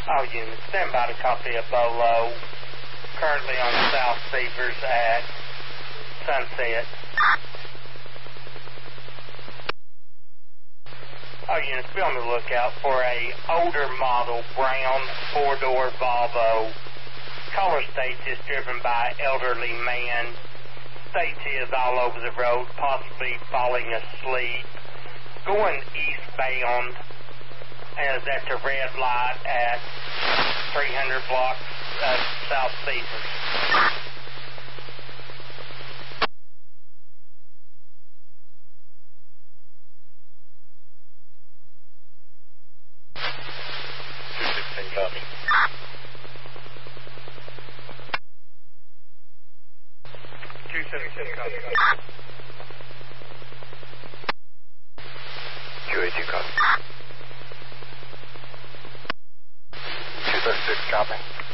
All units, stand by to copy a Bolo. Currently on South Seavers at Sunset. All units, be on the lookout for a older model brown 4-door Volvo. Caller states is driven by an elderly man. States he is all over the road, possibly falling asleep. Going eastbound and is at the red light at 300 blocks of South Seavers. Copy. 276 copy. QA2 copy. 236 copy.